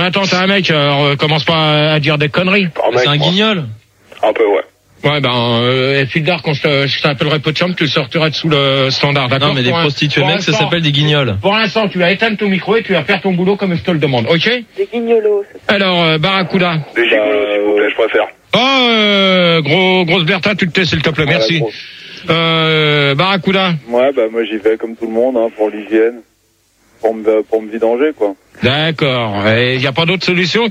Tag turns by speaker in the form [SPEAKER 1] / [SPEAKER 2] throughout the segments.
[SPEAKER 1] Attends, t'as un mec, commence pas à dire des conneries.
[SPEAKER 2] C'est un guignol.
[SPEAKER 3] Un peu, ouais.
[SPEAKER 1] Ouais, Fildar, quand je t'appellerai Pocham, tu sortiras sous le standard, d'accord?
[SPEAKER 2] Non, mais des prostituées mecs, ça s'appelle des guignols.
[SPEAKER 1] Pour l'instant, tu vas éteindre ton micro et tu vas faire ton boulot comme je te le demande, ok?
[SPEAKER 4] Des guignolos.
[SPEAKER 1] Alors, Barracuda.
[SPEAKER 3] Des gigolos, s'il vous plaît, je préfère.
[SPEAKER 1] Grosse Bertha, tu te tais, s'il te plaît, merci. Barracuda.
[SPEAKER 5] Ouais, moi j'y vais comme tout le monde, hein, pour l'hygiène. Pour me vidanger, quoi.
[SPEAKER 1] D'accord. Et il n'y a pas d'autre solution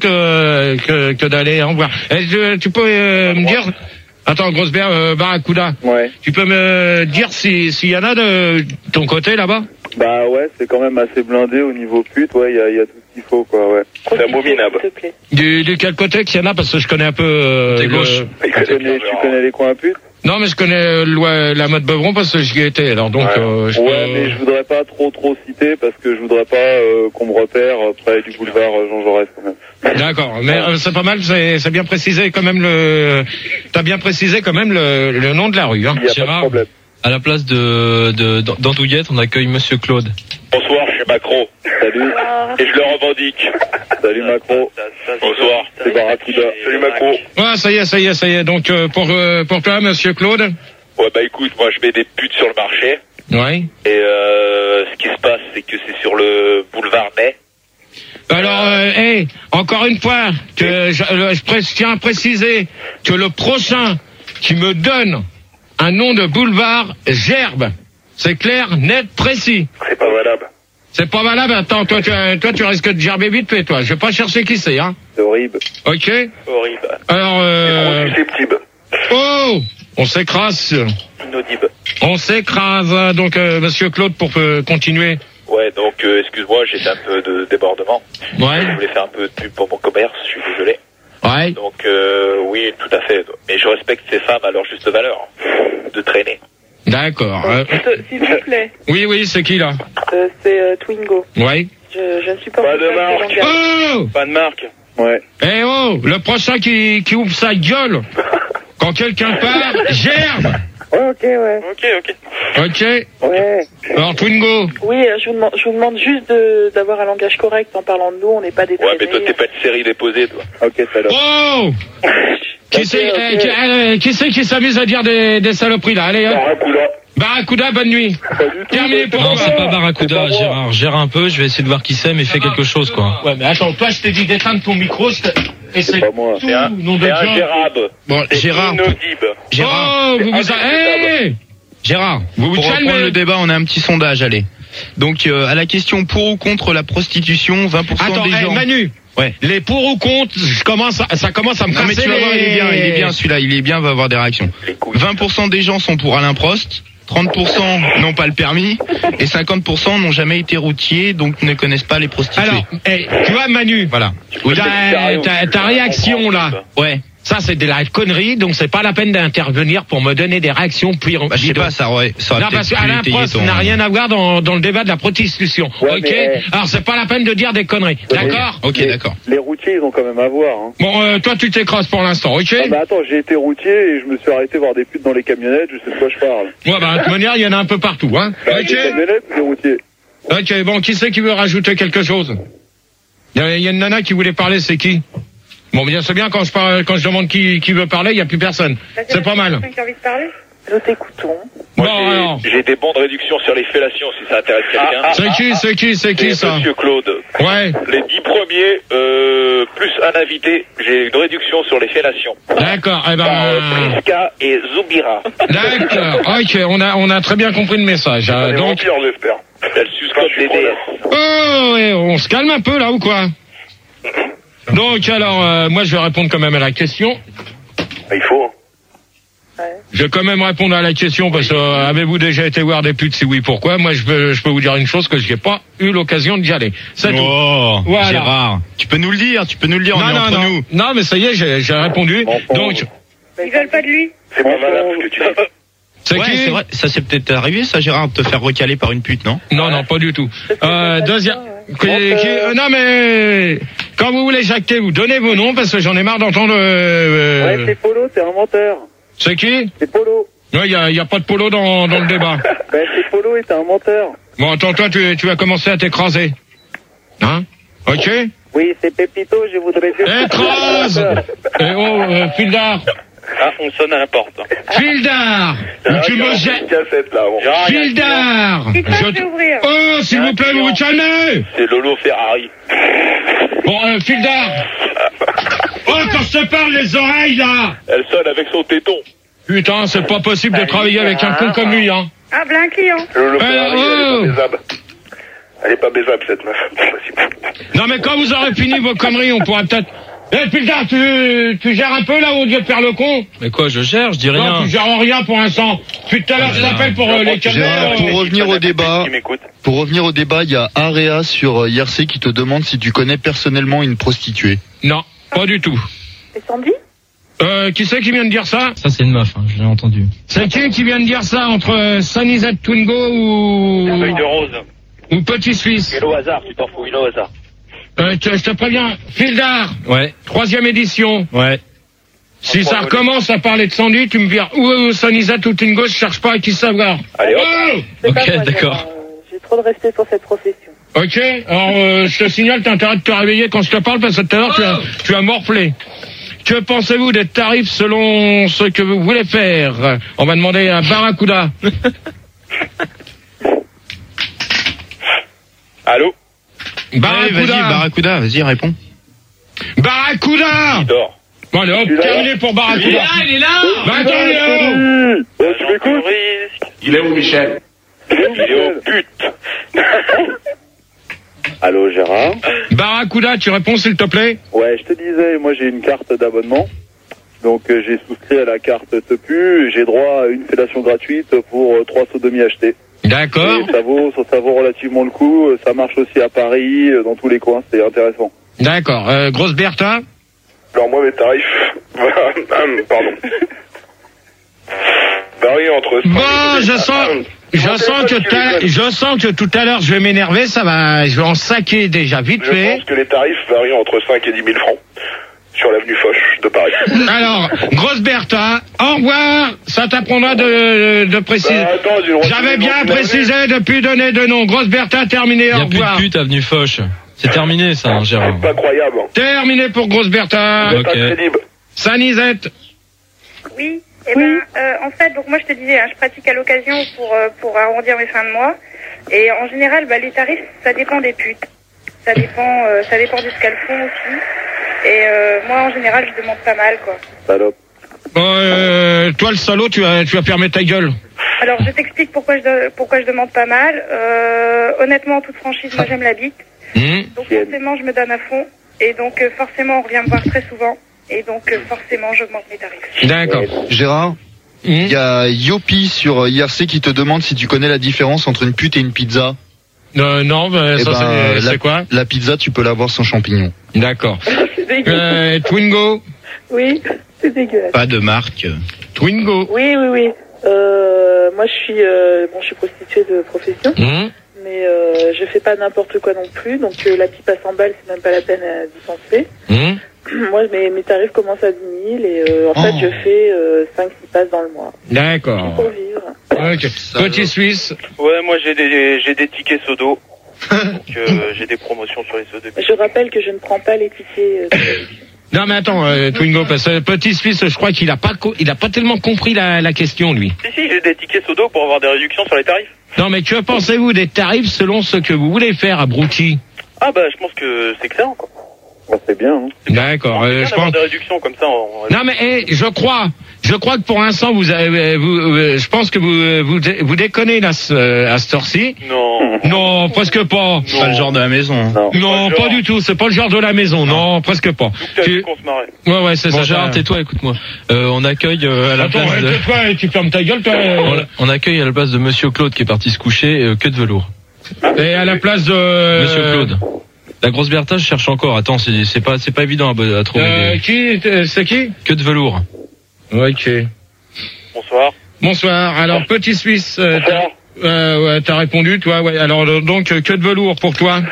[SPEAKER 1] que d'aller en voir. Tu peux me dire... Attends, grosse Barracuda.
[SPEAKER 5] Ouais.
[SPEAKER 1] Tu peux me dire s'il y en a de ton côté là-bas?
[SPEAKER 5] Bah ouais, c'est quand même assez blindé au niveau pute, ouais, il y a tout ce qu'il faut, quoi, ouais.
[SPEAKER 3] C'est abominable.
[SPEAKER 4] S'il te plaît.
[SPEAKER 1] Du quel côté qu'il y en a? Parce que je connais un peu...
[SPEAKER 2] T'es gauche.
[SPEAKER 5] Tu connais les coins putes?
[SPEAKER 1] Non, mais je connais la mode Beuvron parce que j'y étais, alors donc...
[SPEAKER 5] mais je voudrais pas trop citer parce que je voudrais pas qu'on me repère près du boulevard Jean Jaurès, quand même.
[SPEAKER 1] D'accord, mais c'est pas mal, c'est bien précisé quand même t'as bien précisé quand même le nom de la rue, hein.
[SPEAKER 5] Il y a pas de problème.
[SPEAKER 2] À la place d'Andouillette, on accueille Monsieur Claude.
[SPEAKER 3] Bonsoir, je suis Macron.
[SPEAKER 5] Salut.
[SPEAKER 3] Et je le revendique.
[SPEAKER 5] Salut Macron.
[SPEAKER 3] Bonsoir.
[SPEAKER 5] C'est Barracuda.
[SPEAKER 3] Salut Macron.
[SPEAKER 1] Ouais, ça y est. Donc, pour toi, Monsieur Claude?
[SPEAKER 3] Ouais, écoute, moi je mets des putes sur le marché.
[SPEAKER 1] Ouais.
[SPEAKER 3] Et ce qui se passe, c'est que c'est sur le boulevard Ney.
[SPEAKER 1] Alors, encore une fois, que je tiens à préciser que le prochain qui me donne un nom de boulevard gerbe. C'est clair, net, précis.
[SPEAKER 3] C'est pas valable.
[SPEAKER 1] C'est pas valable. Attends, toi, tu risques de gerber vite fait, toi. Je vais pas chercher qui c'est, hein.
[SPEAKER 5] C'est horrible.
[SPEAKER 1] Ok.
[SPEAKER 3] Horrible.
[SPEAKER 1] Alors,
[SPEAKER 3] C'est trop susceptible.
[SPEAKER 1] Oh, on s'écrase.
[SPEAKER 3] Inaudible.
[SPEAKER 1] On s'écrase. Donc, Monsieur Claude, pour continuer.
[SPEAKER 3] Ouais, donc excuse-moi, j'ai fait un peu de débordement.
[SPEAKER 1] Ouais.
[SPEAKER 3] Je voulais faire un peu de pub pour mon commerce, je suis désolé.
[SPEAKER 1] Ouais.
[SPEAKER 3] Donc oui, tout à fait. Mais je respecte ces femmes à leur juste valeur de traîner.
[SPEAKER 1] D'accord.
[SPEAKER 4] S'il vous plaît.
[SPEAKER 1] Oui, c'est qui là?
[SPEAKER 4] C'est Twingo.
[SPEAKER 1] Ouais.
[SPEAKER 4] Je ne suis pas...
[SPEAKER 3] Pas de marque.
[SPEAKER 1] Oh!
[SPEAKER 3] Pas de marque.
[SPEAKER 5] Ouais.
[SPEAKER 1] Eh oh, le prochain qui ouvre sa gueule quand quelqu'un part, gerbe.
[SPEAKER 4] Ok, ouais.
[SPEAKER 1] Ok.
[SPEAKER 4] Ouais.
[SPEAKER 1] Alors Twingo.
[SPEAKER 4] Oui, je vous demande juste d'avoir un langage correct en parlant de nous, on n'est pas des
[SPEAKER 3] Ouais, mais toi t'es pas une série déposée, toi.
[SPEAKER 5] Ok, salut.
[SPEAKER 1] Oh! Qui c'est qui s'amuse à dire des saloperies là? Allez, hop. Barracuda, bonne nuit. Terminé pour
[SPEAKER 2] Non,
[SPEAKER 1] toi.
[SPEAKER 2] c'est pas Barracuda, Gérard. Gère un peu, je vais essayer de voir qui c'est, mais fais quelque chose, quoi.
[SPEAKER 1] Ouais, mais attends, toi, je t'ai dit d'éteindre ton micro, et c'est
[SPEAKER 5] pas moi.
[SPEAKER 1] tout,
[SPEAKER 3] C'est un
[SPEAKER 1] nom de Dieu.
[SPEAKER 3] ingérable.
[SPEAKER 2] Bon,
[SPEAKER 3] C'est
[SPEAKER 2] Gérard.
[SPEAKER 3] inaudible.
[SPEAKER 2] Gérard.
[SPEAKER 1] Oh, Gérard, vous
[SPEAKER 2] Pour reprendre
[SPEAKER 1] calmez.
[SPEAKER 2] le débat, on a un petit sondage, allez. Donc, à la question pour ou contre la prostitution, 20%
[SPEAKER 1] Attends,
[SPEAKER 2] des gens...
[SPEAKER 1] Manu.
[SPEAKER 2] Ouais.
[SPEAKER 1] Les pour ou contre, ça commence à me
[SPEAKER 2] Non, mais
[SPEAKER 1] casser
[SPEAKER 2] tu vas voir, il est bien celui-là, il est bien, va avoir des réactions.
[SPEAKER 3] Les couilles.
[SPEAKER 2] 20% des gens sont pour Alain Prost, 30% n'ont pas le permis, et 50% n'ont jamais été routiers, donc ne connaissent pas les prostituées.
[SPEAKER 1] Alors, tu vois, Manu.
[SPEAKER 2] Voilà.
[SPEAKER 3] Oui,
[SPEAKER 1] Ta réaction, là.
[SPEAKER 2] Ouais.
[SPEAKER 1] Ça, c'est de la connerie, donc c'est pas la peine d'intervenir pour me donner des réactions pires.
[SPEAKER 2] Bah, je sais pas, ça aurait
[SPEAKER 1] Non, parce
[SPEAKER 2] peut-être
[SPEAKER 1] qu'Alain
[SPEAKER 2] pu
[SPEAKER 1] Prost
[SPEAKER 2] étayer
[SPEAKER 1] n'a rien à voir dans le débat de la prostitution.
[SPEAKER 5] Ouais,
[SPEAKER 1] ok?
[SPEAKER 5] mais,
[SPEAKER 1] Alors, c'est pas la peine de dire des conneries. D'accord?
[SPEAKER 2] Ok, d'accord.
[SPEAKER 5] Les routiers, ils ont quand même à voir, hein.
[SPEAKER 1] Bon, toi, tu t'écrases pour l'instant, ok?
[SPEAKER 5] Ah, mais attends, j'ai été routier et je me suis arrêté voir des putes dans les camionnettes, je sais de quoi je parle.
[SPEAKER 1] Ouais, bah, de toute manière, il y en a un peu partout, hein?
[SPEAKER 5] Des
[SPEAKER 1] Ok?
[SPEAKER 5] camionnettes ou des routiers?
[SPEAKER 1] Ok, bon, qui c'est qui veut rajouter quelque chose? Il y a une nana qui voulait parler, c'est qui? Bon, bien, c'est bien, quand je demande qui veut parler, il n'y a plus personne. C'est pas mal.
[SPEAKER 4] Nous t'écoutons.
[SPEAKER 3] Moi,
[SPEAKER 1] Bon, alors.
[SPEAKER 3] j'ai des bons de réduction sur les fellations, si ça intéresse quelqu'un.
[SPEAKER 1] C'est qui, ça?
[SPEAKER 3] Monsieur Claude.
[SPEAKER 1] Ouais.
[SPEAKER 3] Les 10 premiers, plus un invité, j'ai une réduction sur les fellations.
[SPEAKER 1] D'accord, eh ben,
[SPEAKER 3] Priska et Zoubira.
[SPEAKER 1] d'accord. Ok, on a très bien compris le message. Donc,
[SPEAKER 3] j'espère. Elle suscote les DS.
[SPEAKER 1] oh, ouais, on se calme un peu, là, ou quoi? Donc, alors, moi, je vais répondre quand même à la question.
[SPEAKER 3] Il faut.
[SPEAKER 1] Je vais quand même répondre à la question parce que avez-vous déjà été voir des putes? Si oui, pourquoi? Moi, je peux vous dire une chose, que je n'ai pas eu l'occasion d'y aller. C'est tout.
[SPEAKER 2] Oh,
[SPEAKER 1] Voilà.
[SPEAKER 2] Gérard. Tu peux nous le dire, on est entre nous.
[SPEAKER 1] Non, mais ça y est, j'ai répondu. Donc,
[SPEAKER 4] Ils veulent pas de lui.
[SPEAKER 3] C'est pas valable ce que tu dis.
[SPEAKER 1] c'est
[SPEAKER 2] Ouais,
[SPEAKER 1] qui?
[SPEAKER 2] c'est vrai, ça c'est peut-être arrivé, ça, Gérard, de te faire recaler par une pute, non?
[SPEAKER 1] Non, pas du tout. Deuxième. Non, mais quand vous voulez jacter, vous donnez vos noms parce que j'en ai marre d'entendre.
[SPEAKER 5] Ouais, c'est Polo, c'est un menteur.
[SPEAKER 1] C'est qui?
[SPEAKER 5] C'est Polo.
[SPEAKER 1] Non, il y a pas de polo dans le débat.
[SPEAKER 5] Ben, c'est Polo et c'est un menteur.
[SPEAKER 1] Bon, attends, toi, tu vas commencer à t'écraser. Hein? Ok?
[SPEAKER 5] Oui, c'est Pépito, je voudrais dire...
[SPEAKER 1] Écrase. Fildar.
[SPEAKER 3] Ah, on sonne à la porte.
[SPEAKER 1] Fildar. Tu me jettes.
[SPEAKER 5] Cassette, là, bon.
[SPEAKER 1] Fildar.
[SPEAKER 4] Je vais ouvrir.
[SPEAKER 1] Oh, s'il vous plaît, vous vous calmez.
[SPEAKER 3] C'est Lolo Ferrari.
[SPEAKER 1] Bon, Fildar. Oh, quand je te parle, les oreilles, là.
[SPEAKER 3] Elle sonne avec son téton.
[SPEAKER 1] Putain, c'est pas possible de travailler avec un con comme lui, hein.
[SPEAKER 4] Ah, ben un client.
[SPEAKER 5] Lolo
[SPEAKER 1] Ferrari, elle est pas
[SPEAKER 5] baisable. Elle est pas baisable, cette meuf. C'est possible.
[SPEAKER 1] Non, mais quand vous aurez fini vos conneries, on pourra peut-être... Eh, Fildar, tu gères un peu, là, au lieu de faire le con?
[SPEAKER 2] Mais quoi, je gère, je dis
[SPEAKER 1] Non,
[SPEAKER 2] rien.
[SPEAKER 1] tu gères rien pour l'instant. Depuis tout à l'heure, je t'appelle pour les
[SPEAKER 6] Gérard,
[SPEAKER 1] caméras.
[SPEAKER 6] pour revenir au débat,
[SPEAKER 3] Qui m'écoute.
[SPEAKER 6] il y a Area sur IRC qui te demande si tu connais personnellement une prostituée.
[SPEAKER 1] Non, pas du tout.
[SPEAKER 4] C'est Sandy?
[SPEAKER 1] Qui c'est qui vient de dire ça?
[SPEAKER 2] Ça, c'est une meuf, hein, je l'ai entendu.
[SPEAKER 1] C'est qui vient de dire ça entre Sunny Twingo
[SPEAKER 3] Feuille de rose.
[SPEAKER 1] ou Petit Suisse?
[SPEAKER 3] Une au hasard, tu t'en fous, une au hasard.
[SPEAKER 1] Je te préviens, Fildar,
[SPEAKER 2] Ouais,
[SPEAKER 1] 3e édition.
[SPEAKER 2] ouais.
[SPEAKER 1] Si ça recommence à parler de Sandy, tu me vires ou Sunny ou Twingo, je cherche pas à qui savoir.
[SPEAKER 3] Allez, hop.
[SPEAKER 1] Oh
[SPEAKER 4] C'est pas
[SPEAKER 2] Ok,
[SPEAKER 4] moi,
[SPEAKER 2] d'accord.
[SPEAKER 4] J'ai trop de respect pour cette profession.
[SPEAKER 1] Ok, alors je te signale, t'as intérêt de te réveiller quand je te parle parce que tout à l'heure tu as morflé. Que pensez-vous des tarifs selon ce que vous voulez faire? On va demander à Barracuda.
[SPEAKER 3] Allô?
[SPEAKER 2] Barracuda, vas-y, réponds.
[SPEAKER 1] Barracuda.
[SPEAKER 3] Il dort.
[SPEAKER 1] Bon allez hop, terminé pour Barracuda.
[SPEAKER 2] il est là.
[SPEAKER 1] Bah attends Léo.
[SPEAKER 5] Tu m'écoutes?
[SPEAKER 3] Il est où, Michel? Il est au but.
[SPEAKER 5] Allô, Gérard?
[SPEAKER 1] Barracuda, tu réponds s'il te plaît?
[SPEAKER 5] Ouais, je te disais, moi j'ai une carte d'abonnement. Donc j'ai souscrit à la carte Tepu, j'ai droit à une fellation gratuite pour 3 sodomies achetées.
[SPEAKER 1] D'accord.
[SPEAKER 5] Et ça vaut relativement le coup, ça marche aussi à Paris, dans tous les coins, c'est intéressant.
[SPEAKER 1] D'accord. Grosse Bertha?
[SPEAKER 5] Alors moi mes tarifs, pardon, varient entre...
[SPEAKER 1] Bon, je sens que tout à l'heure je vais m'énerver, je vais en saquer déjà vite
[SPEAKER 5] Je
[SPEAKER 1] fait.
[SPEAKER 5] pense que les tarifs varient entre 5 et 10 000 francs sur l'avenue Foch de Paris.
[SPEAKER 1] Alors, grosse Bertha, au revoir, ça t'apprendra de préciser.
[SPEAKER 5] Attends, j'ai le droit de
[SPEAKER 1] J'avais
[SPEAKER 5] me
[SPEAKER 1] bien
[SPEAKER 5] demander.
[SPEAKER 1] précisé depuis donner de nom. Grosse Bertha, terminé,
[SPEAKER 2] Il
[SPEAKER 1] au
[SPEAKER 2] y a plus
[SPEAKER 1] revoir.
[SPEAKER 2] de pute avenue Foch. C'est terminé, ça, hein, Gérard.
[SPEAKER 5] C'est pas croyable.
[SPEAKER 1] Terminé pour grosse Bertha.
[SPEAKER 2] Ok.
[SPEAKER 5] Pas crédible.
[SPEAKER 1] Sanisette.
[SPEAKER 4] Oui. En fait, donc moi je te disais, hein, je pratique à l'occasion pour arrondir mes fins de mois. Et en général, les tarifs, ça dépend des putes. Ça dépend de ce qu'elles font aussi. Et moi, en général, je demande pas mal, quoi.
[SPEAKER 5] Salope.
[SPEAKER 1] Bon, toi le salaud, tu vas fermer ta gueule.
[SPEAKER 4] Alors, je t'explique pourquoi je demande pas mal. Honnêtement, en toute franchise, moi j'aime la bite. Donc forcément, je me donne à fond. Et donc forcément, on revient me voir très souvent. Et donc forcément, j'augmente mes tarifs.
[SPEAKER 1] D'accord.
[SPEAKER 6] Gérard, il y a Yopi sur IRC qui te demande si tu connais la différence entre une pute et une pizza.
[SPEAKER 1] Non,
[SPEAKER 6] Eh
[SPEAKER 1] ça
[SPEAKER 6] ben,
[SPEAKER 1] c'est quoi?
[SPEAKER 6] La pizza, tu peux l'avoir sans champignons.
[SPEAKER 1] D'accord.
[SPEAKER 4] C'est dégueulasse.
[SPEAKER 1] Twingo.
[SPEAKER 4] Oui, c'est dégueulasse.
[SPEAKER 2] Pas de marque.
[SPEAKER 1] Twingo.
[SPEAKER 4] Oui. Moi, je suis prostituée de profession. Mais je fais pas n'importe quoi non plus. Donc la pipe à 100 balles, c'est même pas la peine à dispenser. Moi, mes tarifs commencent à 10 000 et en fait, je fais 5-6 passes dans le mois.
[SPEAKER 1] D'accord.
[SPEAKER 4] Pour vivre.
[SPEAKER 1] Ok. Petit Suisse.
[SPEAKER 3] Ouais, moi j'ai des tickets sodo. Donc j'ai des promotions sur les sodos.
[SPEAKER 4] Je rappelle que je ne prends pas les tickets.
[SPEAKER 1] Non mais attends, Twingo, parce que Petit Suisse, je crois qu'il a pas tellement compris la question lui.
[SPEAKER 3] Si, j'ai des tickets sodo pour avoir des réductions sur les tarifs.
[SPEAKER 1] Non mais que pensez-vous des tarifs selon ce que vous voulez faire, abruti?
[SPEAKER 3] Ah je pense que c'est excellent, quoi.
[SPEAKER 5] C'est bien, hein.
[SPEAKER 1] D'accord,
[SPEAKER 3] C'est bien
[SPEAKER 1] je
[SPEAKER 3] d'avoir
[SPEAKER 1] pense.
[SPEAKER 3] des réductions comme ça.
[SPEAKER 1] Non mais je crois que pour l'instant je pense que vous déconnez là à cette heure-ci. Non, presque pas.
[SPEAKER 2] Pas le genre de la maison.
[SPEAKER 1] Non, pas du tout. C'est pas le genre de la maison. Non, presque pas.
[SPEAKER 3] Qu'on se marrait.
[SPEAKER 1] Ouais, c'est
[SPEAKER 2] Bon,
[SPEAKER 1] ça.
[SPEAKER 2] Gérard, tais-toi, écoute-moi. On accueille à la
[SPEAKER 1] Attends,
[SPEAKER 2] place de...
[SPEAKER 1] tais-toi, tu fermes ta gueule, toi.
[SPEAKER 2] On accueille à la place de Monsieur Claude qui est parti se coucher, que de velours.
[SPEAKER 1] Et à la place de
[SPEAKER 2] Monsieur Claude. La grosse Bertha, je cherche encore. Attends, c'est pas évident à trouver.
[SPEAKER 1] C'est qui?
[SPEAKER 2] Que de velours.
[SPEAKER 1] Ok.
[SPEAKER 3] Bonsoir.
[SPEAKER 1] Bonsoir. Alors, Petit Suisse, t'as répondu, toi, ouais. Alors, donc, que de velours pour toi?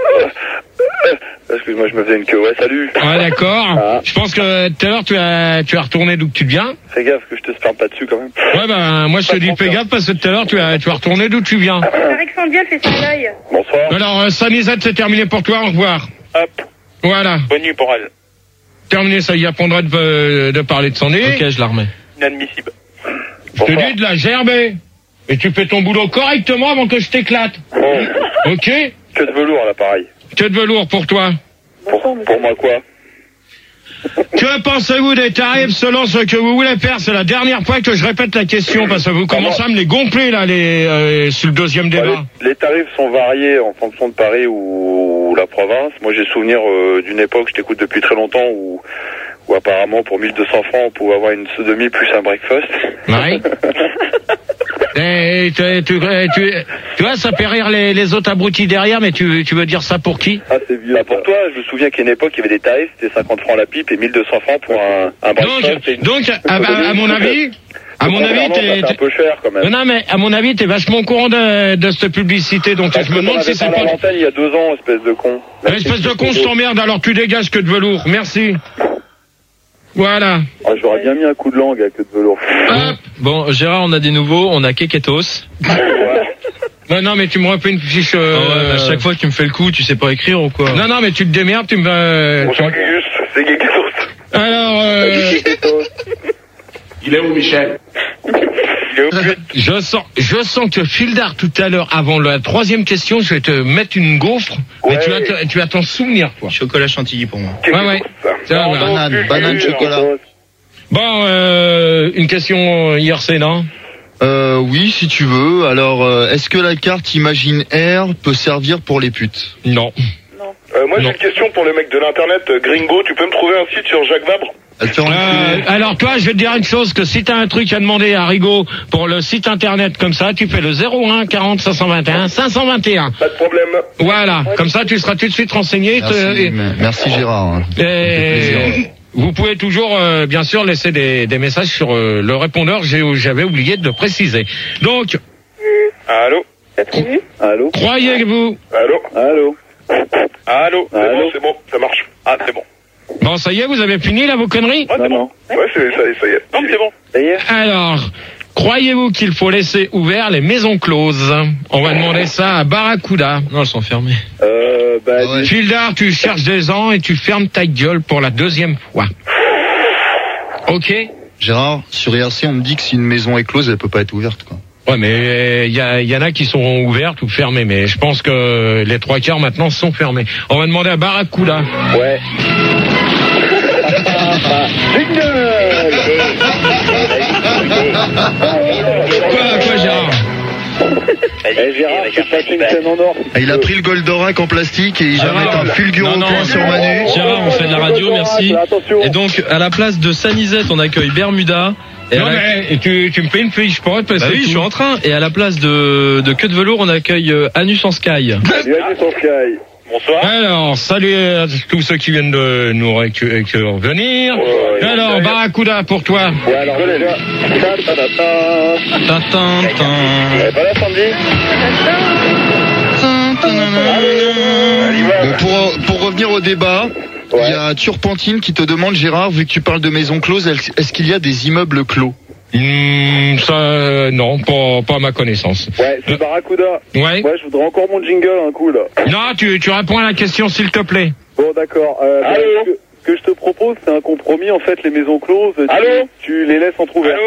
[SPEAKER 5] Excuse-moi, je me faisais une queue. Ouais, salut.
[SPEAKER 1] Ouais, d'accord. Je pense que tout à l'heure, tu as retourné d'où tu viens.
[SPEAKER 5] Fais gaffe que je te spare pas dessus quand même.
[SPEAKER 1] Ouais, moi, je te dis fais gaffe parce que tout à l'heure, tu as retourné d'où tu viens.
[SPEAKER 4] Tarek Sandial fait son œil.
[SPEAKER 5] Bonsoir.
[SPEAKER 1] Alors, Sanisette, c'est terminé pour toi. Au revoir.
[SPEAKER 3] Hop.
[SPEAKER 1] Voilà.
[SPEAKER 3] Bonne nuit pour elle.
[SPEAKER 1] Terminé, ça y apprendra de parler de son nez.
[SPEAKER 2] Ok, je la remets.
[SPEAKER 3] Inadmissible.
[SPEAKER 1] Je te dis de la gerber. Et tu fais ton boulot correctement avant que je t'éclate.
[SPEAKER 3] Bon.
[SPEAKER 1] Ok?
[SPEAKER 3] Que de velours à l'appareil.
[SPEAKER 1] Que de velours pour toi.
[SPEAKER 3] Pour moi quoi?
[SPEAKER 1] Que pensez-vous des tarifs selon ce que vous voulez faire? C'est la dernière fois que je répète la question parce que vous commencez à me les gonfler là, sur le deuxième débat.
[SPEAKER 3] Les tarifs sont variés en fonction de Paris ou la province. Moi j'ai souvenir d'une époque, je t'écoute depuis très longtemps, où apparemment pour 1200 francs on pouvait avoir une sodomie plus un breakfast.
[SPEAKER 1] Ouais. Et tu vois, ça fait rire les autres abrutis derrière, mais tu veux dire ça pour qui?
[SPEAKER 3] Ah c'est vieux. Pour toi, je me souviens qu'à une époque il y avait des tarifs, c'était 50 francs la pipe et 1200 francs pour un breakfast.
[SPEAKER 1] Donc à mon avis...
[SPEAKER 3] c'est un peu cher quand même.
[SPEAKER 1] Non, mais à mon avis, t'es vachement au courant de cette publicité, donc je me demande si c'est pas...
[SPEAKER 3] l'antenne il y a 2 ans, espèce de con.
[SPEAKER 1] Espèce de con, je t'emmerde, alors tu dégages que de velours. Merci. Voilà.
[SPEAKER 5] Ah, j'aurais bien mis un coup de langue avec le velours.
[SPEAKER 1] Hop.
[SPEAKER 2] Bon, Gérard, on a des nouveaux, on a Keketos.
[SPEAKER 1] Non, mais tu me refais une fiche...
[SPEAKER 2] À chaque fois que tu me fais le coup, tu sais pas écrire ou quoi?
[SPEAKER 1] Non, mais tu te démerdes, tu me...
[SPEAKER 3] Bonjour Gugus, c'est Geketos.
[SPEAKER 1] Alors,
[SPEAKER 3] Il est où Michel?
[SPEAKER 1] je sens que Fildar tout à l'heure, avant la troisième question, je vais te mettre une gaufre, mais tu vas t'en souvenir, quoi.
[SPEAKER 2] Chocolat chantilly pour moi.
[SPEAKER 1] Ouais. Ça va.
[SPEAKER 6] Banane, chocolat.
[SPEAKER 1] Bon, une question IRC, non?
[SPEAKER 6] Oui, si tu veux. Alors, est-ce que la carte Imagine Air peut servir pour les putes?
[SPEAKER 1] Non.
[SPEAKER 3] Moi j'ai une question pour le mec de l'internet, Gringo, tu peux me trouver un site sur Jacques Vabre?
[SPEAKER 1] Alors toi, je vais te dire une chose, que si t'as un truc à demander à Rigaud pour le site internet comme ça, tu fais le 01 40 521 521.
[SPEAKER 3] Pas de problème.
[SPEAKER 1] Voilà, comme ça tu seras tout de suite renseigné.
[SPEAKER 6] Merci Gérard.
[SPEAKER 1] Vous pouvez toujours, bien sûr, laisser des messages sur le répondeur. J'avais oublié de le préciser. Donc.
[SPEAKER 3] Allô.
[SPEAKER 5] Allô.
[SPEAKER 1] Croyez-vous.
[SPEAKER 5] Allô.
[SPEAKER 3] C'est bon, ça marche. Ah, c'est bon.
[SPEAKER 1] Bon, ça y est, vous avez fini là vos conneries?
[SPEAKER 3] Ah, c'est bon. Ouais, ça y est. Non, mais c'est bon.
[SPEAKER 5] Ça y est.
[SPEAKER 1] Alors, croyez-vous qu'il faut laisser ouvert les maisons closes? On va demander ça à Barracuda.
[SPEAKER 2] Non, elles sont fermées.
[SPEAKER 1] Fildar, tu cherches des gens et tu fermes ta gueule pour la deuxième fois. Ok?
[SPEAKER 6] Gérard, sur IRC, on me dit que si une maison est close, elle peut pas être ouverte, quoi.
[SPEAKER 1] Ouais, mais il y en a qui sont ouvertes ou fermées, mais je pense que les 3/4 maintenant sont fermés. On va demander à Barracuda.
[SPEAKER 5] Ouais.
[SPEAKER 1] Quoi, Gérard?
[SPEAKER 5] Gérard, c'est passé une scène en or.
[SPEAKER 6] Il a pris le Goldorak en plastique et il va mettre un fulgurant point sur Manu.
[SPEAKER 2] Gérard, on fait de la radio, merci.
[SPEAKER 5] Attention.
[SPEAKER 2] Et donc, à la place de Sanizette, on accueille Bermuda.
[SPEAKER 1] Et tu me fais une fiche pote parce
[SPEAKER 2] Bah
[SPEAKER 1] que
[SPEAKER 2] oui, je suis en train. Et à la place de queue de velours, on accueille Anus en Sky.
[SPEAKER 5] Salut Anus en Sky.
[SPEAKER 3] Bonsoir.
[SPEAKER 1] Alors, salut à tous ceux qui viennent de nous revenir. Alors, Barracuda pour toi.
[SPEAKER 5] Ouais, alors déjà.
[SPEAKER 3] Pas la Sandy.
[SPEAKER 6] Bon, pour revenir au débat, il y a Turpentine qui te demande, Gérard, vu que tu parles de maisons closes, est-ce qu'il y a des immeubles clos?
[SPEAKER 1] Ça, non, pas à ma connaissance.
[SPEAKER 5] Ouais, c'est Barracuda.
[SPEAKER 1] Ouais.
[SPEAKER 5] Ouais, je voudrais encore mon jingle un coup là.
[SPEAKER 1] Non, tu réponds à la question s'il te plaît.
[SPEAKER 5] Bon, d'accord. Ce que je te propose, c'est un compromis. En fait, les maisons closes, tu les laisses entrouvertes.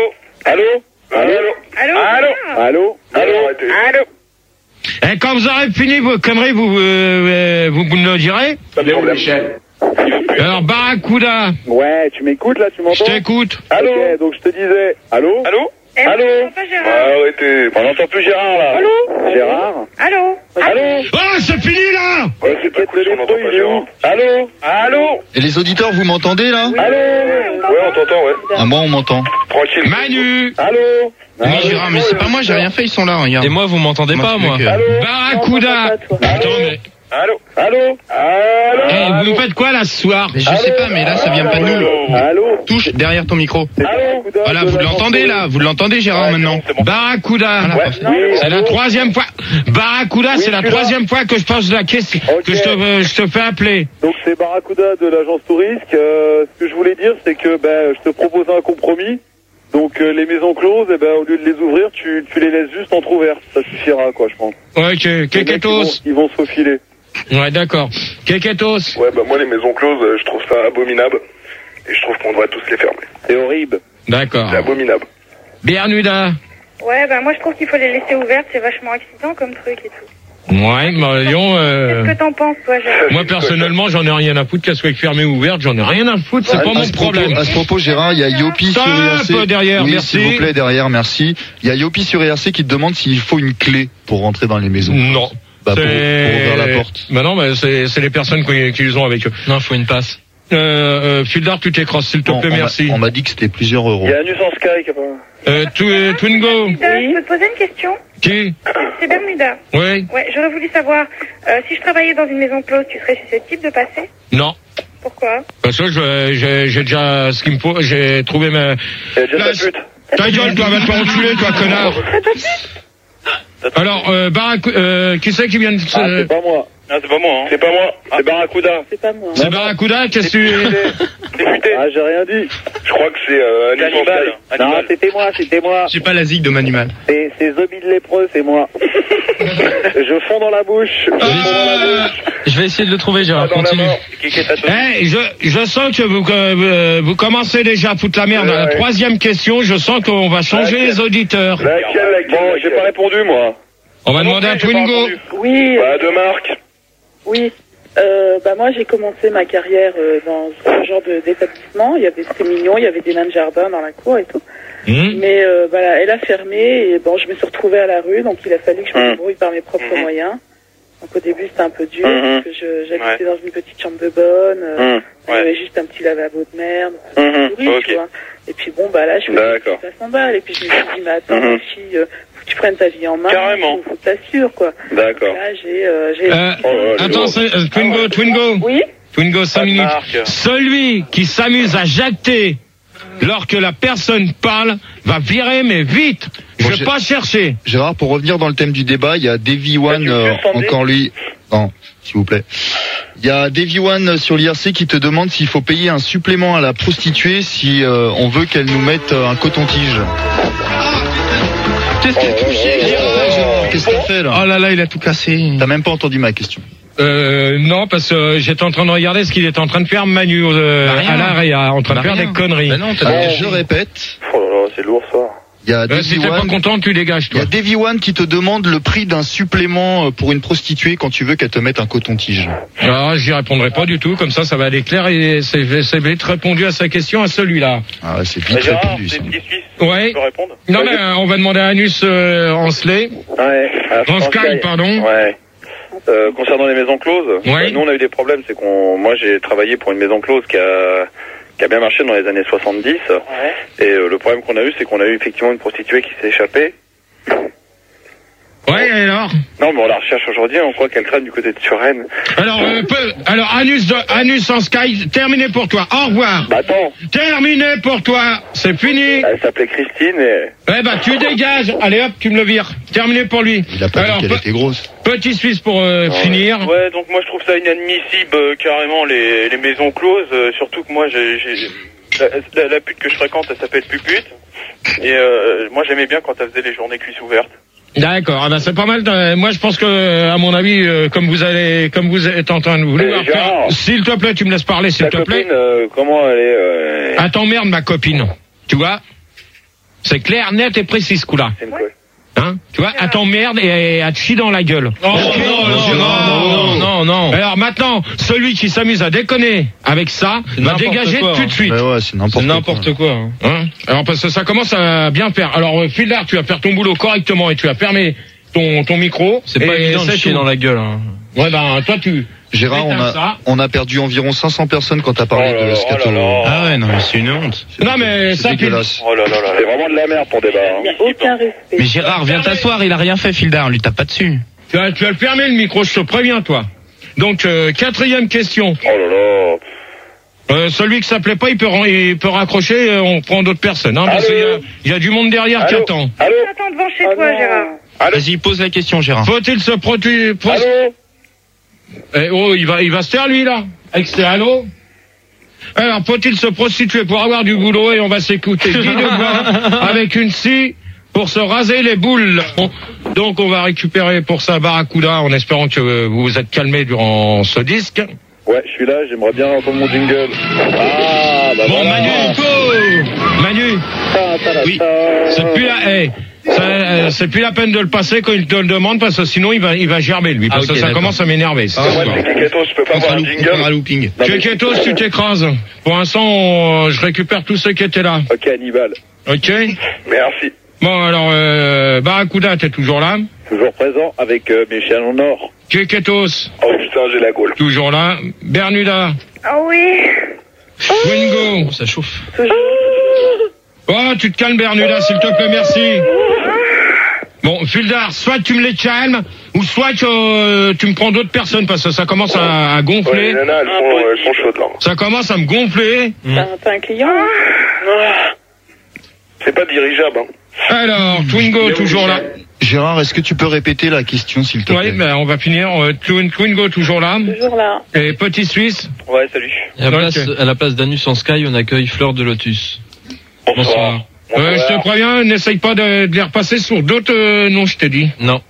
[SPEAKER 5] Allô.
[SPEAKER 1] Et quand vous aurez fini vos conneries, vous me le direz.
[SPEAKER 3] Léon Michel.
[SPEAKER 1] Alors, Barracuda.
[SPEAKER 5] Ouais, tu m'écoutes là, tu m'entends?
[SPEAKER 1] Je t'écoute.
[SPEAKER 5] Allô. Ok, donc je te disais. Allô.
[SPEAKER 3] Arrêtez. On n'entend plus Gérard là.
[SPEAKER 5] Gérard. Allô.
[SPEAKER 1] Oh, c'est fini là.
[SPEAKER 5] C'est peut-être le micro, il est où? Allô.
[SPEAKER 6] Et les auditeurs, vous m'entendez là?
[SPEAKER 3] Ouais, on t'entend, ouais.
[SPEAKER 6] Ah, moi on m'entend.
[SPEAKER 3] Tranquille.
[SPEAKER 1] Allô.
[SPEAKER 5] Allô.
[SPEAKER 2] Non, Gérard, mais c'est pas moi, j'ai rien fait, ils sont là, regarde. Et moi, vous m'entendez pas, moi.
[SPEAKER 1] Barracuda. Attends, mais...
[SPEAKER 5] Allô.
[SPEAKER 1] vous nous faites quoi là ce soir?
[SPEAKER 2] Mais je sais pas, mais là, ça vient pas de nous.
[SPEAKER 5] Allô.
[SPEAKER 2] Touche derrière ton micro.
[SPEAKER 5] Barracuda.
[SPEAKER 2] Voilà, vous l'entendez là, vous l'entendez, Gérard, maintenant.
[SPEAKER 1] Barracuda. C'est la troisième fois. Barracuda, c'est la troisième fois que je pose la question, que je te fais appeler.
[SPEAKER 5] Donc c'est Barracuda de l'agence Tourisque. Ce que je voulais dire, c'est que je te propose un compromis. Donc les maisons closes, au lieu de les ouvrir, tu les laisses juste entrouvertes. Ça suffira, quoi, je pense.
[SPEAKER 1] Ok, Keketos.
[SPEAKER 5] Ils vont se faufiler.
[SPEAKER 1] Ouais, d'accord. Keketos.
[SPEAKER 7] Ouais, bah moi les maisons closes, je trouve ça abominable. Et je trouve qu'on devrait tous les fermer.
[SPEAKER 3] C'est horrible.
[SPEAKER 1] D'accord.
[SPEAKER 7] C'est abominable.
[SPEAKER 1] Bernuda.
[SPEAKER 8] Ouais, bah moi je trouve qu'il faut les laisser ouvertes, c'est vachement excitant comme truc et tout.
[SPEAKER 1] Ouais, Marion.
[SPEAKER 8] Qu'est-ce que t'en penses, toi, Gérard?
[SPEAKER 1] Moi personnellement, j'en ai rien à foutre qu'elle soit fermée ou ouverte, j'en ai rien à foutre, c'est pas mon problème.
[SPEAKER 6] À ce propos, Gérard, il y a Yopi sur ERC.
[SPEAKER 1] Un peu derrière,
[SPEAKER 6] oui,
[SPEAKER 1] merci.
[SPEAKER 6] S'il vous plaît, derrière, merci. Il y a Yopi sur ERC qui te demande s'il faut une clé pour rentrer dans les maisons.
[SPEAKER 1] Non.
[SPEAKER 6] Bah, pour ouvrir la porte.
[SPEAKER 1] Bah non, bah c'est les personnes qui les ont avec eux.
[SPEAKER 2] Non, faut une passe.
[SPEAKER 1] Fildar, tu t'écrasses, s'il te plaît, merci.
[SPEAKER 6] On m'a dit que c'était plusieurs euros.
[SPEAKER 3] Il y a Anus en Sky qui a pas...
[SPEAKER 1] Twingo.
[SPEAKER 8] Je peux te poser une question?
[SPEAKER 1] Qui?
[SPEAKER 8] C'est Bermuda.
[SPEAKER 1] Oui.
[SPEAKER 8] Ouais, j'aurais voulu savoir, si je travaillais dans une maison close, tu serais susceptible de passer?
[SPEAKER 1] Non.
[SPEAKER 8] Pourquoi?
[SPEAKER 1] Parce que j'ai déjà ce qu'il me faut, j'ai trouvé ma...
[SPEAKER 3] Il y a déjà ta pute.
[SPEAKER 1] Ta gueule, toi, va te faire enculer, toi, connard. Alors, qui c'est qui vient de...
[SPEAKER 3] c'est pas moi.
[SPEAKER 7] Ah, c'est pas moi, hein.
[SPEAKER 3] C'est pas moi. C'est Barracuda.
[SPEAKER 4] C'est pas moi.
[SPEAKER 1] C'est Barracuda, qu'est-ce que tu...
[SPEAKER 3] Député. Ah, j'ai rien dit.
[SPEAKER 7] Je crois que c'est Anus en Sky.
[SPEAKER 3] Non, c'était moi.
[SPEAKER 2] J'ai pas la zig de Manimal.
[SPEAKER 3] C'est Zombie de lépreux, c'est moi. Je fonds dans la bouche.
[SPEAKER 2] Je vais essayer de le trouver, Gérard. Continue.
[SPEAKER 1] Je sens que vous commencez déjà à foutre la merde. Dans la troisième question, je sens qu'on va changer les auditeurs.
[SPEAKER 3] Laquelle? Bon, j'ai pas répondu, moi.
[SPEAKER 1] On va demander à Twingo.
[SPEAKER 4] Oui.
[SPEAKER 3] Bah, de Marc.
[SPEAKER 4] Oui. Bah moi j'ai commencé ma carrière dans ce genre d'établissement. C'était mignon, il y avait des nains de jardin dans la cour et tout. Mais voilà, elle a fermé et bon, je me suis retrouvée à la rue, donc il a fallu que je me débrouille par mes propres moyens. Donc au début c'était un peu dur parce que j'habitais dans une petite chambre de bonne. Il y avait juste un petit lavabo de merde. Pourri, tu vois. Et puis bon bah là je me suis dit 500 balles et puis je me suis dit mais attends ma fille, faut que tu prennes ta vie en main.
[SPEAKER 3] Carrément.
[SPEAKER 4] Faut que t'assures quoi.
[SPEAKER 3] D'accord.
[SPEAKER 4] Là j'ai
[SPEAKER 1] Attends, Twingo.
[SPEAKER 4] Oui.
[SPEAKER 1] Twingo, 5 minutes. Celui qui s'amuse à jacter lorsque la personne parle va virer, mais vite. Je vais pas chercher.
[SPEAKER 6] Gérard, pour revenir dans le thème du débat, il y a Davy One, encore lui. Non, s'il vous plaît. Il y a Davy One sur l'IRC qui te demande s'il faut payer un supplément à la prostituée si on veut qu'elle nous mette un coton-tige.
[SPEAKER 2] Qu'est-ce qu'il a touché, Gérard?
[SPEAKER 6] Qu'est-ce que t'as fait là?
[SPEAKER 2] Oh là là, il a tout cassé.
[SPEAKER 6] T'as même pas entendu ma question.
[SPEAKER 1] Non, parce que j'étais en train de regarder ce qu'il est en train de faire Manu à l'AREA, en train de faire des conneries.
[SPEAKER 2] Non,
[SPEAKER 6] je répète.
[SPEAKER 3] Oh là là, c'est lourd ça.
[SPEAKER 6] Il y a
[SPEAKER 1] si t'es pas content, tu dégages, toi.
[SPEAKER 6] Il y a Davy One qui te demande le prix d'un supplément pour une prostituée quand tu veux qu'elle te mette un coton-tige.
[SPEAKER 1] Ah, j'y répondrai pas du tout, comme ça va aller clair et c'est vite répondu à sa question, à celui-là.
[SPEAKER 6] Ah, c'est vite répondu, ça.
[SPEAKER 1] Ouais. Non, mais on va demander à Anus Ansley.
[SPEAKER 3] Ouais.
[SPEAKER 1] En Sky, pardon.
[SPEAKER 3] Ouais. Concernant les maisons closes, nous on a eu des problèmes, c'est moi j'ai travaillé pour une maison close qui a bien marché dans les années 70. Et le problème qu'on a eu, c'est qu'on a eu effectivement une prostituée qui s'est échappée.
[SPEAKER 1] Ouais, et alors?
[SPEAKER 3] Non, mais on la recherche aujourd'hui, on croit qu'elle traîne du côté de Suresnes.
[SPEAKER 1] Alors Anus en Sky, terminé pour toi. Au revoir.
[SPEAKER 3] Bah attends.
[SPEAKER 1] Terminé pour toi. C'est fini.
[SPEAKER 3] Elle s'appelait Christine et...
[SPEAKER 1] Eh bah tu dégages. Allez hop, tu me le vires. Terminé pour lui.
[SPEAKER 6] Il a pas dit qu'elle était grosse.
[SPEAKER 1] Petit Suisse pour finir.
[SPEAKER 7] Ouais, donc moi je trouve ça inadmissible carrément les maisons closes, surtout que moi j'ai la pute que je fréquente, elle s'appelle Pupute. Et moi j'aimais bien quand elle faisait les journées cuisses ouvertes.
[SPEAKER 1] D'accord, ah ben c'est pas mal. Moi je pense que à mon avis, comme vous êtes en train de vouloir faire, s'il te plaît, tu me laisses parler, s'il te plaît.
[SPEAKER 3] Comment elle est
[SPEAKER 1] Ah t'emmerdes ma copine, tu vois. C'est clair, net et précis ce coup-là. Hein, tu vois, elle t'emmerde et elle te chie dans la gueule. Non. Alors maintenant, celui qui s'amuse à déconner avec ça va dégager tout de suite.
[SPEAKER 6] Mais ouais, c'est n'importe quoi.
[SPEAKER 1] Hein. Alors parce que ça commence à bien faire. Alors Fildar, tu vas faire ton boulot correctement et tu vas fermer ton micro.
[SPEAKER 2] C'est pas évident de chier dans la gueule. Hein.
[SPEAKER 1] Ouais ben toi tu...
[SPEAKER 6] Gérard, on a perdu environ 500 personnes quand t'as parlé de scato.
[SPEAKER 2] Ah ouais, non, mais c'est une honte.
[SPEAKER 1] Non mais ça
[SPEAKER 6] dégueulasse.
[SPEAKER 3] Oh là là là, c'est vraiment de la merde pour débat.
[SPEAKER 4] Il n'y a aucun respect.
[SPEAKER 2] Mais Gérard, viens t'asseoir, il a rien fait, Fildar, lui tape pas dessus.
[SPEAKER 1] Tu vas le fermer le micro, je te préviens toi. Donc quatrième question.
[SPEAKER 3] Oh là là.
[SPEAKER 1] Celui qui s'appelait pas, il peut raccrocher, on prend d'autres personnes. Hein, parce qu'il y a du monde derrière qui attend.
[SPEAKER 3] Allô.
[SPEAKER 8] Attends devant chez toi, Gérard.
[SPEAKER 2] Vas-y, pose la question, Gérard.
[SPEAKER 1] Faut-il se produire... il va se taire lui là. Allô. Alors faut-il se prostituer pour avoir du boulot et on va s'écouter Guy Debois avec une scie pour se raser les boules. Bon, donc on va récupérer pour ça Barracuda en espérant que vous vous êtes calmé durant ce disque.
[SPEAKER 5] Ouais, je suis là, j'aimerais bien entendre mon jingle. Ah, bah
[SPEAKER 1] bon, voilà. Manu, oui, c'est plus la peine de le passer quand il te le demande parce que sinon il va gerber lui parce que ça commence à m'énerver.
[SPEAKER 3] Ouais, Keketos, je peux pas avoir un jingle.
[SPEAKER 2] Looping.
[SPEAKER 1] Keketos, tu t'écrases. Pour l'instant, je récupère tous ceux qui étaient là.
[SPEAKER 5] Ok, Hannibal.
[SPEAKER 1] Ok.
[SPEAKER 3] Merci.
[SPEAKER 1] Bon, alors, Barracuda, t'es toujours là?
[SPEAKER 5] Toujours présent avec mes chiens en or.
[SPEAKER 1] Keketos.
[SPEAKER 3] Oh putain, j'ai la gaule.
[SPEAKER 1] Toujours là. Bernuda.
[SPEAKER 8] Ah oui.
[SPEAKER 1] Twingo.
[SPEAKER 2] Ça chauffe.
[SPEAKER 1] Oh, tu te calmes, Bernuda, s'il te plaît, merci. Bon, Fuldar, soit tu me les calmes, ou soit tu me prends d'autres personnes, parce que ça commence à gonfler.
[SPEAKER 3] Ouais, les nanas, elles sont chaudes, là.
[SPEAKER 1] Ça commence à me gonfler.
[SPEAKER 4] T'as un client?
[SPEAKER 3] C'est pas dirigeable, hein.
[SPEAKER 1] Alors, Twingo, toujours là.
[SPEAKER 6] Gérard, est-ce que tu peux répéter la question, s'il te plaît?
[SPEAKER 1] Oui, ben, on va finir. Twingo, toujours là.
[SPEAKER 4] Toujours là.
[SPEAKER 1] Et Petit Suisse.
[SPEAKER 3] Ouais, salut.
[SPEAKER 9] Et à la place d'Anus en Sky, on accueille Fleur de Lotus.
[SPEAKER 1] Bonsoir. Je te préviens, n'essaye pas de les repasser sur d'autres noms, je t'ai dit.
[SPEAKER 9] Non.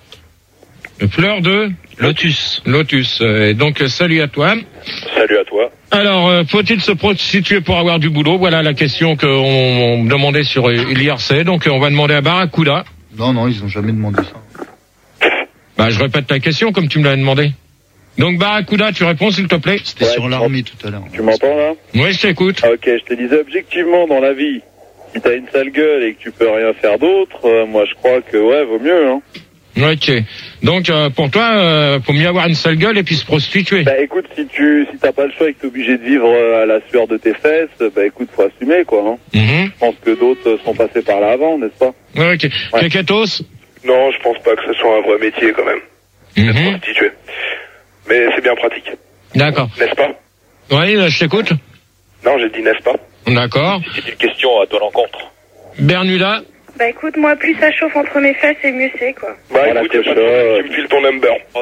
[SPEAKER 1] Fleur de
[SPEAKER 9] Lotus.
[SPEAKER 1] Lotus. Donc, salut à toi.
[SPEAKER 3] Salut à toi.
[SPEAKER 1] Alors, faut-il se prostituer pour avoir du boulot? Voilà la question qu'on me demandait sur l'IRC. Donc, on va demander à Barracuda.
[SPEAKER 6] Non, ils ont jamais demandé ça.
[SPEAKER 1] Bah, je répète ta question comme tu me l'as demandé. Donc, Barracuda, tu réponds, s'il te plaît?
[SPEAKER 6] C'était sur l'armée tout à l'heure.
[SPEAKER 5] Tu m'entends, là?
[SPEAKER 1] Oui, je t'écoute.
[SPEAKER 5] Ok, je te disais objectivement dans la vie. Si t'as une sale gueule et que tu peux rien faire d'autre, moi je crois que ouais, vaut mieux, hein.
[SPEAKER 1] Ok. Donc pour toi, faut mieux avoir une sale gueule et puis se prostituer.
[SPEAKER 5] Bah écoute, si t'as pas le choix et que t'es obligé de vivre à la sueur de tes fesses, bah écoute, faut assumer quoi. Hein. Je pense que d'autres sont passés par là avant, n'est-ce pas?
[SPEAKER 1] Ok. Ouais. Keketos?
[SPEAKER 3] Non, je pense pas que ce soit un vrai métier quand même. Être prostitué. Mais c'est bien pratique.
[SPEAKER 1] D'accord.
[SPEAKER 3] N'est-ce pas?
[SPEAKER 1] Oui, je t'écoute.
[SPEAKER 3] Non, j'ai dit n'est-ce pas?
[SPEAKER 1] D'accord.
[SPEAKER 3] C'est une question à ton encontre.
[SPEAKER 1] Bernuda?
[SPEAKER 8] Bah écoute, moi plus ça chauffe entre mes fesses et mieux c'est quoi.
[SPEAKER 3] Bah écoute, tu me files ton number. Oh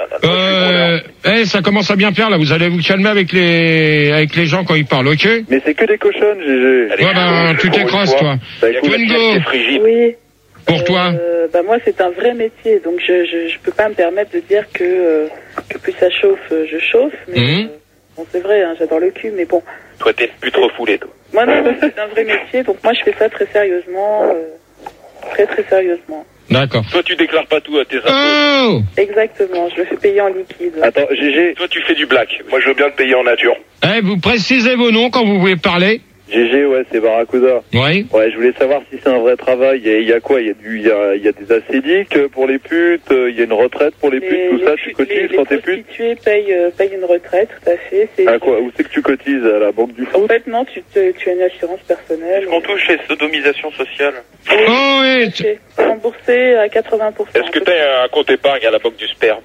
[SPEAKER 3] là là.
[SPEAKER 1] Ça commence à bien faire là, vous allez vous calmer avec les gens quand ils parlent, ok?
[SPEAKER 5] Mais c'est que des cochonnes, GG.
[SPEAKER 1] Ouais, bah tu t'écrases toi.
[SPEAKER 4] Twingo. Oui.
[SPEAKER 1] Pour toi?
[SPEAKER 4] Bah moi c'est un vrai métier, donc je peux pas me permettre de dire que plus ça chauffe, je chauffe, mais bon c'est vrai, hein, j'adore le cul, mais bon.
[SPEAKER 3] Toi t'es plus trop foulé toi.
[SPEAKER 4] Moi non, c'est un vrai métier, donc moi je fais ça très sérieusement, très sérieusement.
[SPEAKER 1] D'accord.
[SPEAKER 3] Toi tu déclares pas tout à tes impôts.
[SPEAKER 1] Oh!
[SPEAKER 4] Exactement, je le fais payer en liquide.
[SPEAKER 3] Attends, GG, toi tu fais du black, moi je veux bien te payer en nature.
[SPEAKER 1] Vous précisez vos noms quand vous voulez parler.
[SPEAKER 5] GG, ouais, c'est Barracuda.
[SPEAKER 1] Oui.
[SPEAKER 5] Ouais, je voulais savoir si c'est un vrai travail. Il y a quoi? Il y a des acédiques pour les putes, il y a une retraite pour les putes, tout ça, tu cotises quand t'es pute?
[SPEAKER 4] Les prostituées payent une retraite, tout à fait.
[SPEAKER 5] À quoi? Où c'est que tu cotises? À la banque du foot?
[SPEAKER 4] En fait, non, tu as une assurance personnelle.
[SPEAKER 3] Est-ce qu'on touche les sodomisations sociales?
[SPEAKER 1] Oh oui.
[SPEAKER 4] C'est remboursé à 80%.
[SPEAKER 3] Est-ce que t'as un compte épargne à la banque du sperme?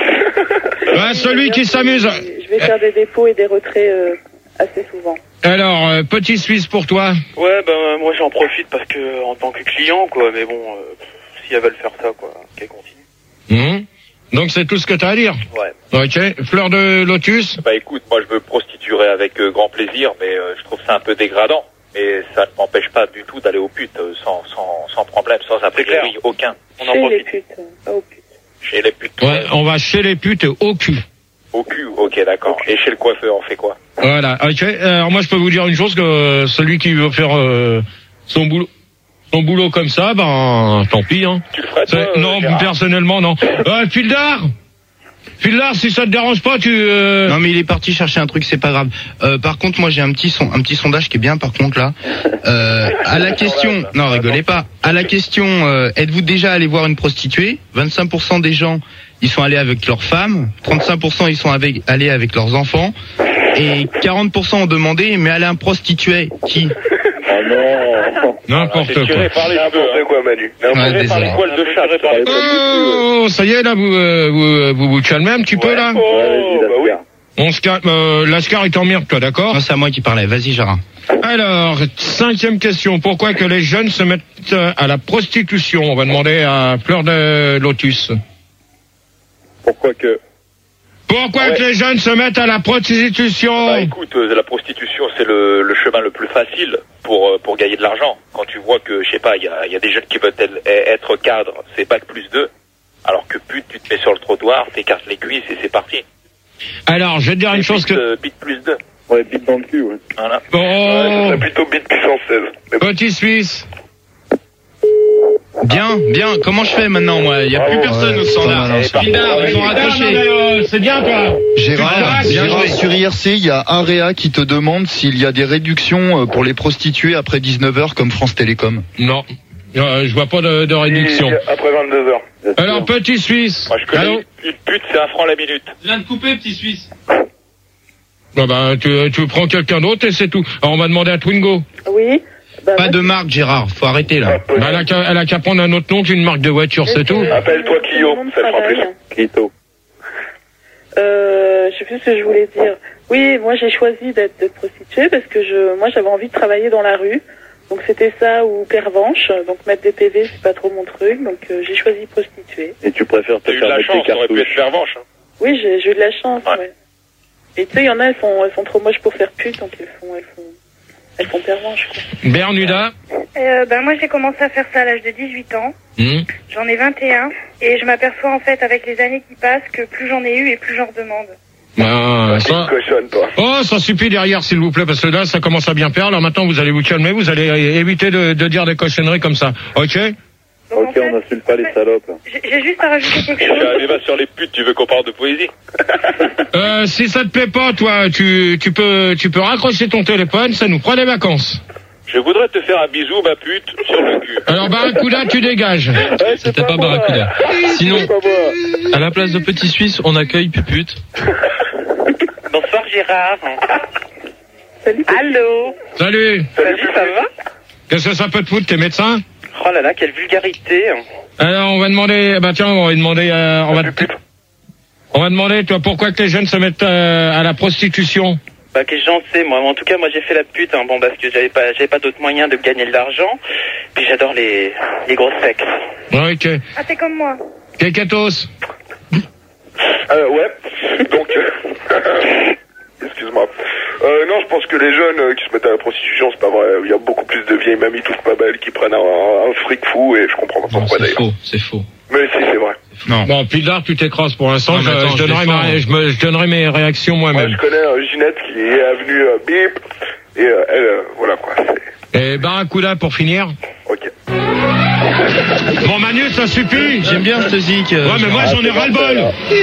[SPEAKER 1] Celui qui s'amuse.
[SPEAKER 4] Je vais faire des dépôts et des retraits assez souvent.
[SPEAKER 1] Alors, Petit Suisse pour toi?
[SPEAKER 7] Ouais, ben moi j'en profite parce que en tant que client, quoi, mais bon, si elles veulent faire ça, quoi, qu'elles continuent.
[SPEAKER 3] Donc c'est tout ce que t'as à dire?
[SPEAKER 7] Ouais.
[SPEAKER 3] Ok. Fleur de Lotus?
[SPEAKER 7] Bah écoute, moi je me prostituerai avec grand plaisir, mais je trouve ça un peu dégradant. Et ça ne m'empêche pas du tout d'aller aux putes sans problème, sans a priori aucun. On en profite.
[SPEAKER 4] Chez les putes, au putes.
[SPEAKER 7] Chez les putes.
[SPEAKER 3] Ouais, on va chez les putes au cul.
[SPEAKER 7] Au cul, ok, d'accord. Et chez le coiffeur, on fait quoi?
[SPEAKER 3] Voilà, ok. Alors moi je peux vous dire une chose, que celui qui veut faire son boulot comme ça, ben tant pis. Hein.
[SPEAKER 7] Tu le ferais toi,
[SPEAKER 3] non,
[SPEAKER 7] Gérard?
[SPEAKER 3] Personnellement non. Fildar, si ça te dérange pas, tu.
[SPEAKER 2] Non mais il est parti chercher un truc, c'est pas grave. Par contre, moi j'ai un petit sondage qui est bien. Par contre là, à la question, non rigolez pas. À la question, êtes-vous déjà allé voir une prostituée? 25% des gens, ils sont allés avec leurs femmes. 35% ils sont allés avec leurs enfants. Et 40% ont demandé, mais aller un prostitué qui?
[SPEAKER 5] Oh non.
[SPEAKER 3] N'importe quoi.
[SPEAKER 7] N'importe quoi, Manu.
[SPEAKER 2] Par les
[SPEAKER 7] poils de chat.
[SPEAKER 3] Oh, ça y est là, vous calmez un petit peu là.
[SPEAKER 7] Oh, bah oui.
[SPEAKER 3] On se calme. Lascar est en mire, toi, d'accord?
[SPEAKER 2] Non, c'est à moi qui parlais. Vas-y, Gérard.
[SPEAKER 3] Alors, 5e question. Pourquoi que les jeunes se mettent à la prostitution? On va demander à Fleur de Lotus.
[SPEAKER 5] Pourquoi que?
[SPEAKER 1] Pourquoi que les jeunes se mettent à la prostitution?
[SPEAKER 10] Bah écoute, la prostitution c'est le chemin le plus facile pour gagner de l'argent. Quand tu vois que, je sais pas, il y a des jeunes qui veulent être cadres, c'est bac plus 2, alors que pute, tu te mets sur le trottoir, t'écartes les cuisses et c'est parti.
[SPEAKER 1] Alors, je vais te dire une chose que...
[SPEAKER 10] Bite plus 2.
[SPEAKER 5] Ouais, bite dans le cul, ouais.
[SPEAKER 10] Voilà.
[SPEAKER 1] Oh.
[SPEAKER 3] Ouais, c'est plutôt bite puissance 16.
[SPEAKER 1] Petit Suisse.
[SPEAKER 2] Bien. Comment je fais maintenant, moi? Il y a plus personne au standard. Pindar, ils ont raccroché.
[SPEAKER 1] C'est bien, toi.
[SPEAKER 6] Gérard, sur IRC, il y a Area qui te demande s'il y a des réductions pour les prostituées après 19h comme France Télécom.
[SPEAKER 1] Non. Je vois pas de réduction.
[SPEAKER 3] Après 22h.
[SPEAKER 1] Alors, Petit Suisse.
[SPEAKER 10] Moi, je connais une pute, c'est 1 franc la minute.
[SPEAKER 9] Je viens de couper, Petit Suisse.
[SPEAKER 1] Tu prends quelqu'un d'autre et c'est tout. Alors, on va demander à Twingo.
[SPEAKER 4] Oui.
[SPEAKER 2] Pas de marque, Gérard. Faut arrêter, là.
[SPEAKER 1] Elle a qu'à prendre un autre nom qu'une marque de voiture, c'est tout.
[SPEAKER 3] Appelle-toi Clio, ça fera plus.
[SPEAKER 5] Clito.
[SPEAKER 4] Je sais plus ce que je voulais dire. Oui, moi j'ai choisi d'être prostituée parce que moi j'avais envie de travailler dans la rue. Donc c'était ça ou pervenche. Donc mettre des PV c'est pas trop mon truc. Donc j'ai choisi prostituée.
[SPEAKER 5] Et tu préfères te faire mettre des cartouches?
[SPEAKER 10] T'aurais pu être pervenche. Hein.
[SPEAKER 4] Oui, j'ai eu de la chance. Ouais. Et tu sais, il y en a, elles sont trop moches pour faire pute, donc elles font pervenche.
[SPEAKER 1] Bernuda.
[SPEAKER 8] Moi j'ai commencé à faire ça à l'âge de 18 ans. J'en ai 21 et je m'aperçois en fait avec les années qui passent que plus j'en ai eu et plus j'en redemande.
[SPEAKER 3] Cochonne, toi.
[SPEAKER 1] Oh, ça suffit derrière, s'il vous plaît, parce que là, ça commence à bien faire. Alors maintenant, vous allez vous calmer, vous allez éviter de dire des cochonneries comme ça. Ok?
[SPEAKER 4] Donc,
[SPEAKER 5] ok, on n'insulte pas les salopes.
[SPEAKER 8] J'ai juste à rajouter quelque chose.
[SPEAKER 10] J'ai un débat sur les putes, tu veux qu'on parle de poésie?
[SPEAKER 1] Si ça te plaît pas, toi, tu peux raccrocher ton téléphone, ça nous prend des vacances.
[SPEAKER 10] Je voudrais te faire un bisou, ma pute, sur le cul.
[SPEAKER 1] Alors, Barracuda, tu dégages.
[SPEAKER 9] C'était pas Barracuda. Sinon, à la place de Petit Suisse, on accueille Pupute.
[SPEAKER 11] Bonsoir Gérard.
[SPEAKER 4] Salut.
[SPEAKER 11] Allô.
[SPEAKER 1] Salut.
[SPEAKER 11] Salut, ça va?
[SPEAKER 1] Qu'est-ce que ça peut te foutre, t'es médecin?
[SPEAKER 11] Oh là là, quelle vulgarité.
[SPEAKER 1] Alors, on va demander, on va demander, toi, pourquoi que les jeunes se mettent à la prostitution?
[SPEAKER 11] Bah, que j'en sais, moi. En tout cas, moi, j'ai fait la pute, hein. Bon, parce que j'avais pas d'autre moyen de gagner de l'argent. Puis j'adore les gros sexes.
[SPEAKER 1] Ouais, ok.
[SPEAKER 8] Ah, t'es comme moi.
[SPEAKER 1] Keketos.
[SPEAKER 3] Ouais. Donc, excuse-moi. Non, je pense que les jeunes qui se mettent à la prostitution, c'est pas vrai. Il y a beaucoup plus de vieilles mamies toutes pas belles qui prennent un fric fou et je comprends pas pourquoi d'ailleurs.
[SPEAKER 9] C'est faux.
[SPEAKER 3] Mais si, c'est vrai.
[SPEAKER 1] Non. Bon, Pildar, tu t'écrases pour l'instant. Je donnerai mes réactions moi-même.
[SPEAKER 3] Moi, je connais Ginette qui est avenue Bip et elle, voilà quoi.
[SPEAKER 1] Et Barracuda pour finir.
[SPEAKER 3] Ok.
[SPEAKER 1] Bon, Manu, ça suffit.
[SPEAKER 2] J'aime bien cette zik.
[SPEAKER 1] Ouais, mais moi j'en ai ras-le-bol.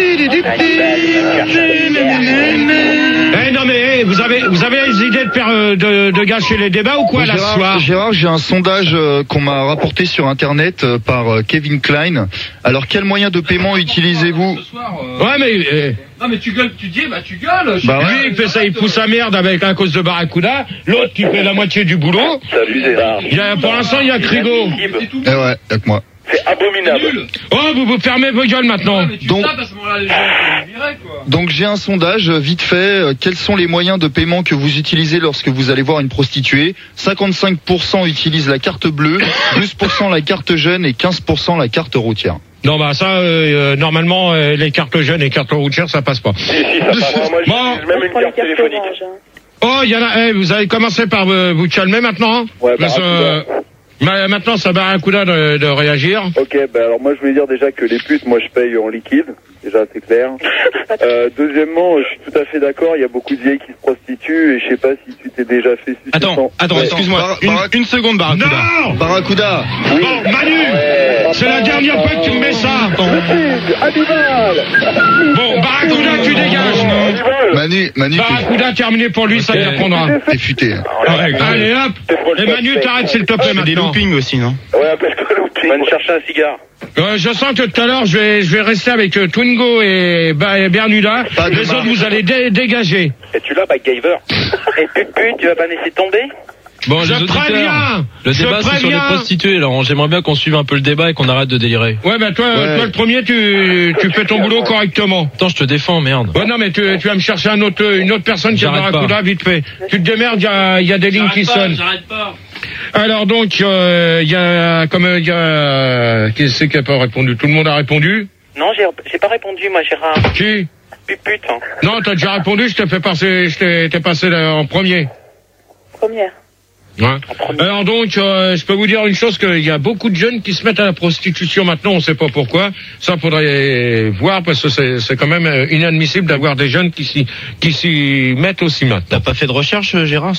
[SPEAKER 1] Non mais vous avez les idées de gâcher les débats ou quoi là ce soir?
[SPEAKER 6] Gérard, j'ai un sondage qu'on m'a rapporté sur internet par Kevin Klein. Alors quel moyen de paiement utilisez-vous?
[SPEAKER 1] Ouais mais
[SPEAKER 9] non mais tu gueules, tu dis tu gueules.
[SPEAKER 1] Lui il fait ça, il pousse sa merde à cause de Barracuda. L'autre qui fait la moitié du boulot.
[SPEAKER 3] Salut Gérard.
[SPEAKER 1] Pour l'instant il y a Crigo.
[SPEAKER 6] Eh ouais, y'a que moi.
[SPEAKER 3] C'est abominable.
[SPEAKER 1] Oh, vous fermez vos gueules maintenant.
[SPEAKER 6] Donc j'ai un sondage vite fait. Quels sont les moyens de paiement que vous utilisez lorsque vous allez voir une prostituée? 55% utilisent la carte bleue, 12% la carte jeune et 15% la carte routière.
[SPEAKER 1] Non bah ça normalement les cartes jeunes et cartes routières ça passe pas.
[SPEAKER 3] Si, ça passe. Moi j'ai même une carte téléphonique.
[SPEAKER 1] Oh, il y en a. Vous allez commencer par vous calmer maintenant.
[SPEAKER 5] Ouais,
[SPEAKER 1] maintenant, ça barre un coup de réagir.
[SPEAKER 5] Ok, alors moi je voulais dire déjà que les putes, moi je paye en liquide. Déjà, c'est clair. Deuxièmement, je suis tout à fait d'accord, il y a beaucoup de vieilles qui se prostituent et je sais pas si tu t'es déjà fait sucer.
[SPEAKER 2] Attends, excuse-moi. Une seconde, Barracuda.
[SPEAKER 1] Non
[SPEAKER 6] Barracuda.
[SPEAKER 1] Oui. Bon, Manu, c'est la dernière fois que tu me mets ça. Bon, Barracuda, tu dégages.
[SPEAKER 6] Manu.
[SPEAKER 1] Barracuda, terminé pour lui, ça y répondra.
[SPEAKER 6] T'es futé.
[SPEAKER 1] Allez, hop. Et Manu, t'arrêtes s'il te plaît maintenant.
[SPEAKER 2] Des loopings aussi, non?
[SPEAKER 3] Ouais, appelle-toi looping.
[SPEAKER 10] Va me chercher un cigare.
[SPEAKER 1] Je sens que tout à l'heure, je vais rester avec Twingo et Bernuda. Les autres, vous allez dégager.
[SPEAKER 10] Et tu l'as, MacGyver.
[SPEAKER 11] Et pute, tu vas pas laisser tomber?
[SPEAKER 9] Bon,
[SPEAKER 1] je préviens.
[SPEAKER 9] Le débat, c'est sur les prostituées, là. J'aimerais bien qu'on suive un peu le débat et qu'on arrête de délirer.
[SPEAKER 1] Ouais, bah toi, le premier, tu fais ton boulot correctement.
[SPEAKER 9] Attends, je te défends, merde.
[SPEAKER 1] Ouais, non, mais tu vas me chercher une autre personne qui a Barracuda, vite fait. Tu te démerdes, il y a des lignes qui sonnent.
[SPEAKER 9] J'arrête pas.
[SPEAKER 1] Alors donc, qui c'est qui a pas répondu? Tout le monde a répondu?
[SPEAKER 11] Non, j'ai pas répondu, moi, Gérard.
[SPEAKER 1] Qui?
[SPEAKER 11] pupute. Hein.
[SPEAKER 1] Non, t'as déjà répondu, je t'ai passé en premier.
[SPEAKER 4] Première.
[SPEAKER 1] Ouais. Alors donc, je peux vous dire une chose, qu'il y a beaucoup de jeunes qui se mettent à la prostitution maintenant, on sait pas pourquoi. Ça faudrait voir, parce que c'est quand même inadmissible d'avoir des jeunes qui s'y mettent aussi maintenant.
[SPEAKER 2] T'as pas fait de recherche, Gérard,